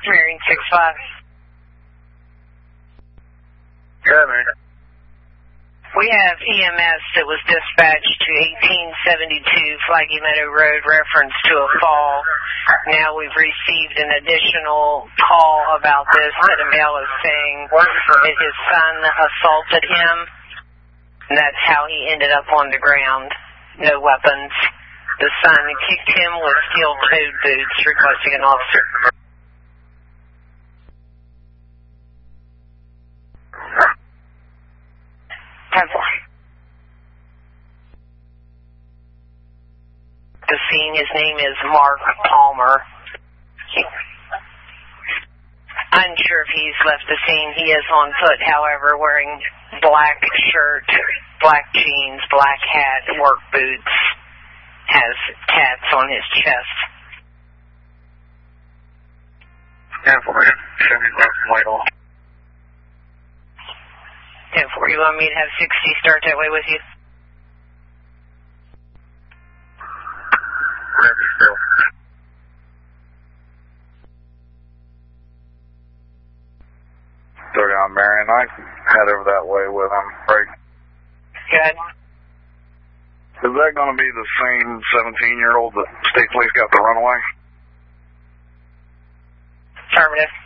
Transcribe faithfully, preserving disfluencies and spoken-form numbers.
Marine six five. Yeah, man. We have E M S that was dispatched to eighteen seventy-two Flaggy Meadow Road, reference to a fall. Now we've received an additional call about this that a male is saying that his son assaulted him, and that's how he ended up on the ground. No weapons. The son kicked him with steel-toed boots, requesting an officer. The scene, his name is Mark Palmer. Unsure if he's left the scene. He is on foot, however, wearing black shirt, black jeans, black hat, work boots, has tats on his chest. Careful, man. Chevy Black Whitehall. ten four, you want me to have sixty start that way with you? Ready, still. Throw down Marion. I can head over that way with him. Right. Good. Is that going to be the same seventeen-year-old that state police got the runaway? Affirmative.